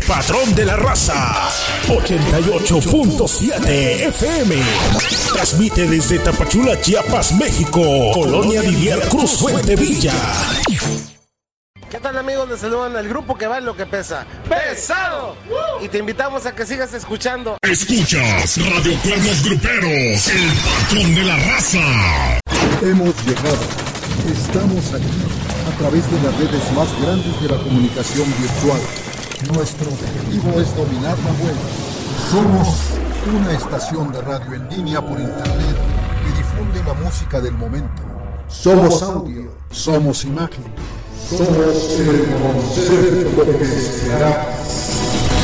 patrón de la raza, 88.7 FM. Transmite desde Tapachula, Chiapas, México. Colonia Didier Cruz, Fuente Villa. ¿Qué tal, amigos? Les saludan el grupo que vale lo que pesa. ¡Pesado! Y te invitamos a que sigas escuchando. Escuchas Radio Cuernos Gruperos, el patrón de la raza. Hemos llegado. Estamos aquí a través de las redes más grandes de la comunicación virtual. Nuestro objetivo es dominar la web. Somos una estación de radio en línea por internet que difunde la música del momento. Somos audio, somos imagen, somos el concepto que se hará